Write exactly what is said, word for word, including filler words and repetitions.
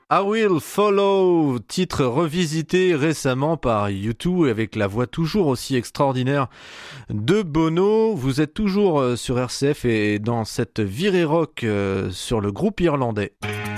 I Will Follow, titre revisité récemment par U deux avec la voix toujours aussi extraordinaire de Bono. Vous êtes toujours sur R C F et dans cette virée rock sur le groupe irlandais.